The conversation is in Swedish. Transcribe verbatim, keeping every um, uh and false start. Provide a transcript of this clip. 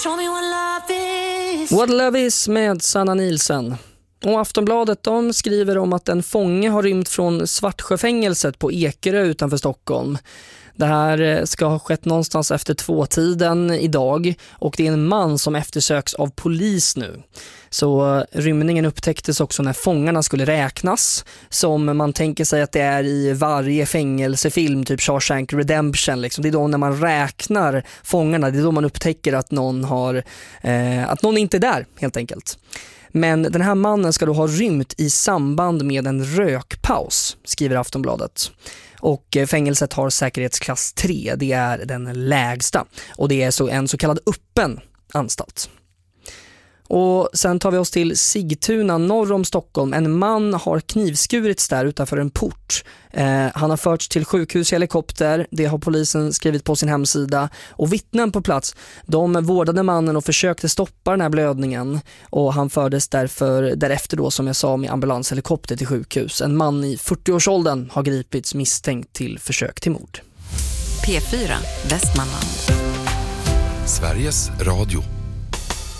What Love Is med Sanna Nielsen. Och Aftonbladet, de skriver om att en fånge har rymt från Svartsjöfängelset på Ekerö utanför Stockholm. Det här ska ha skett någonstans efter tvåtiden idag, och det är en man som eftersöks av polis nu. Så rymningen upptäcktes också när fångarna skulle räknas, som man tänker sig att det är i varje fängelsefilm, typ Shawshank Redemption. Liksom. Det är då när man räknar fångarna, det är då man upptäcker att någon, har, eh, att någon inte är där, helt enkelt. Men den här mannen ska då ha rymt i samband med en rökpaus, skriver Aftonbladet. Och fängelset har säkerhetsklass tre, det är den lägsta. Och det är så en så kallad öppen anstalt. Och sen tar vi oss till Sigtuna norr om Stockholm. En man har knivskurits där utanför en port. Eh, han har förts till sjukhus i helikopter. Det har polisen skrivit på sin hemsida. Och vittnen på plats, de vårdade mannen och försökte stoppa den här blödningen. Och han fördes därför, därefter då, som jag sa, med ambulanshelikopter till sjukhus. En man i fyrtioårsåldern har gripits misstänkt till försök till mord. P fyra, Västmanland. Sveriges Radio.